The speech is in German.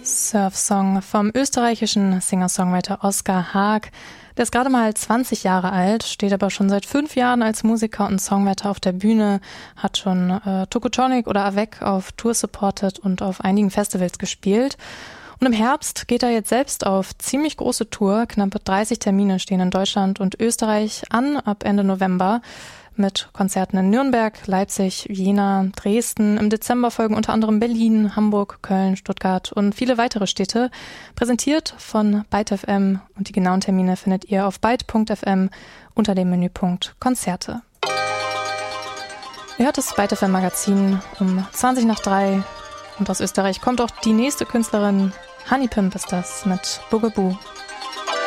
Surf-Song vom österreichischen Singer-Songwriter Oskar Haag. Der ist gerade mal 20 Jahre alt, steht aber schon seit 5 Jahren als Musiker und Songwriter auf der Bühne, hat schon Tokotronic oder Avec auf Tour supported und auf einigen Festivals gespielt. Und im Herbst geht er jetzt selbst auf ziemlich große Tour. Knappe 30 Termine stehen in Deutschland und Österreich an ab Ende November. Mit Konzerten in Nürnberg, Leipzig, Jena, Dresden. Im Dezember folgen unter anderem Berlin, Hamburg, Köln, Stuttgart und viele weitere Städte. Präsentiert von Byte FM und die genauen Termine findet ihr auf byte.fm unter dem Menüpunkt Konzerte. Ihr hört das Byte FM Magazin um 3:20 und aus Österreich kommt auch die nächste Künstlerin. Honey Pimp ist das mit Bugaboo.